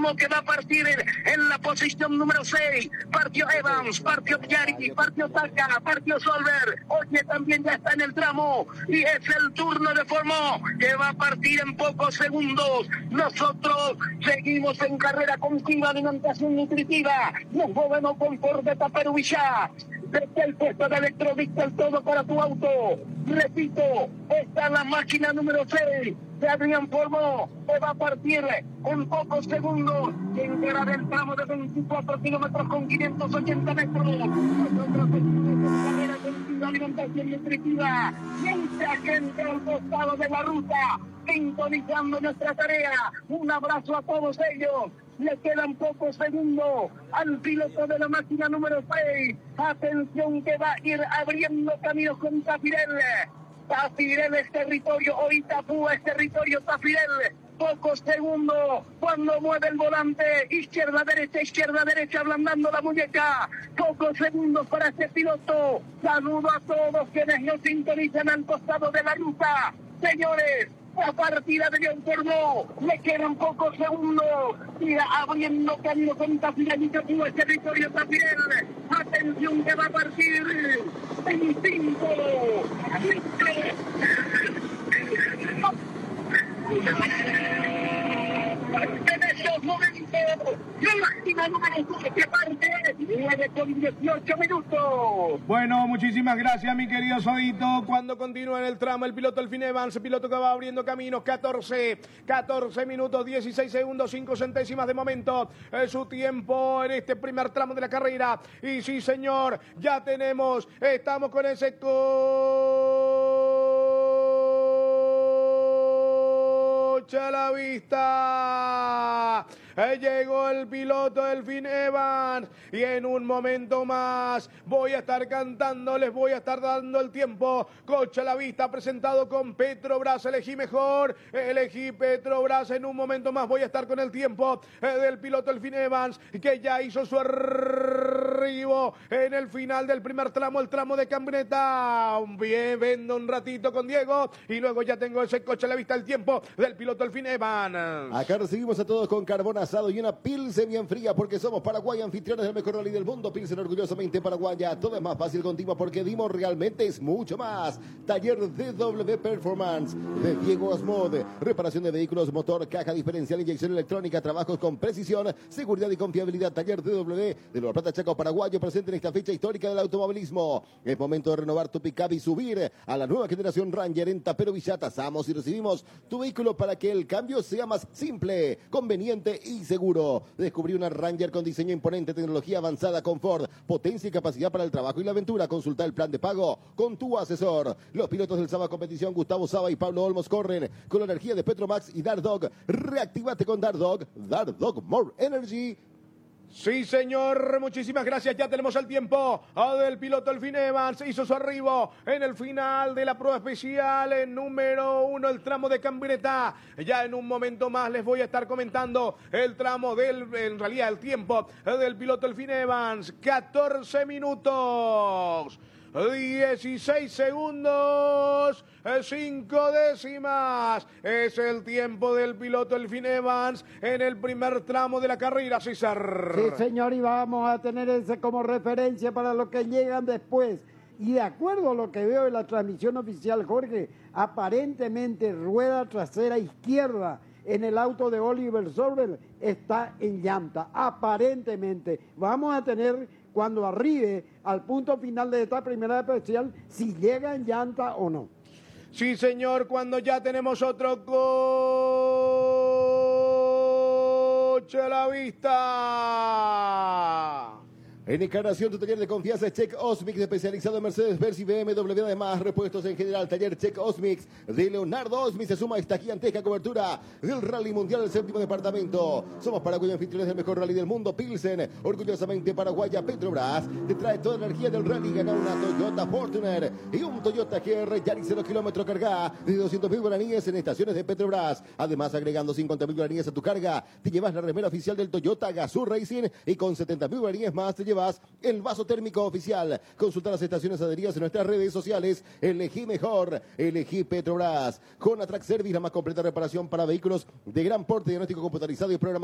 ritmo que va a partir en la posición número 6. Partió Evans, partió Yari, partió Taka, partió Solver. Oye, también ya está en el tramo y es el turno de Formó que va a partir en pocos segundos. Nosotros seguimos en carrera continua, alimentación nutritiva. Nos movemos con Corbeta Peruvillá. Desde el puesto de Electrodicta, el todo para tu auto. Repito, está la máquina número 6 de Adrián Formó, que va a partir en pocos segundos en cara del tramo de 24 kilómetros con 580 metros. Nosotros seguimos en carrera continua, alimentación nutritiva. Mucha gente al costado de la ruta, sintonizando nuestra tarea. Un abrazo a todos ellos. Le quedan pocos segundos al piloto de la máquina número 6. Atención que va a ir abriendo caminos con Tafirel. Tafirel es territorio, o Itapú es territorio Tafirel. Pocos segundos cuando mueve el volante, izquierda, derecha, ablandando la muñeca. Pocos segundos para este piloto. Saludo a todos quienes nos sintonizan al costado de la ruta. Señores, la partida de León Formó, le quedan pocos segundos, siga abriendo camino con Tafirel y Itapú es territorio Tafirel. Atención que va a partir en 5. En estos momentos, la máquina número 2 que parte 9 con 18 minutos. Bueno, muchísimas gracias, mi querido Sodito. Cuando continúa en el tramo, el piloto Elfin Evans, piloto que va abriendo caminos, 14 minutos, 16 segundos, 5 centésimas de momento. Su tiempo en este primer tramo de la carrera. Y sí, señor, ya estamos con ese a la vista. Llegó el piloto Elfin Evans y en un momento más voy a estar cantando, les voy a estar dando el tiempo. Coche a la vista presentado con Petrobras, elegí mejor, elegí Petrobras. En un momento más voy a estar con el tiempo del piloto Elfin Evans, que ya hizo su arribo en el final del primer tramo, el tramo de camioneta. Bien, vendo un ratito con Diego y luego ya tengo ese coche a la vista, el tiempo del piloto Elfin Evans. Acá recibimos a todos con carbón asado y una Pilsen bien fría, porque somos Paraguay, anfitriones del mejor rally del mundo. Pilsen orgullosamente paraguaya. Todo es más fácil contigo porque Dimos realmente es mucho más. Taller DW Performance de Diego Asmod. Reparación de vehículos, motor, caja diferencial, inyección electrónica, trabajos con precisión, seguridad y confiabilidad. Taller DW de La Plata, Chaco, paraguayo, presente en esta fecha histórica del automovilismo. Es momento de renovar tu pick-up y subir a la nueva generación Ranger en Tapero Villa. Tasamos y recibimos tu vehículo para que el cambio sea más simple, conveniente y seguro. Descubrí una Ranger con diseño imponente, tecnología avanzada, confort, potencia y capacidad para el trabajo y la aventura. Consulta el plan de pago con tu asesor. Los pilotos del Saba Competición, Gustavo Saba y Pablo Olmos, corren con la energía de Petromax y Dardog. Reactívate con Dardog. Dardog More Energy. Sí, señor, muchísimas gracias. Ya tenemos el tiempo del piloto Elfin Evans. Hizo su arribo en el final de la prueba especial en número 1, el tramo de camioneta. Ya en un momento más les voy a estar comentando el tramo en realidad el tiempo del piloto Elfin Evans. 14 minutos. 16 segundos, 5 décimas. Es el tiempo del piloto Elfin Evans en el primer tramo de la carrera, César. Sí, señor, y vamos a tener ese como referencia para los que llegan después. Y de acuerdo a lo que veo en la transmisión oficial, Jorge, aparentemente rueda trasera izquierda en el auto de Oliver Sorber está en llanta, aparentemente. Vamos a tener, cuando arribe al punto final de esta primera especial, si llega en llanta o no. Sí, señor, cuando ya tenemos otro coche a la vista. En encarnación, tu taller de confianza es Check Osmix, especializado en Mercedes-Benz y BMW, además repuestos en general. Taller Check Osmix de Leonardo Osmix se suma a esta gigantesca cobertura del Rally Mundial del séptimo departamento. Somos Paraguay, anfitriones del mejor rally del mundo. Pilsen, orgullosamente paraguaya. Petrobras te trae toda la energía del rally. Gana una Toyota Fortuner y un Toyota GR Yaris 0 kilómetros cargada de 200.000 guaraníes en estaciones de Petrobras. Además, agregando 50.000 guaraníes a tu carga, te llevas la remera oficial del Toyota Gazoo Racing y con 70.000 guaraníes más te llevas el vaso térmico oficial. Consulta las estaciones adheridas en nuestras redes sociales. Elegí mejor, elegí Petrobras. Con Track Service, la más completa reparación para vehículos de gran porte, diagnóstico computarizado y programación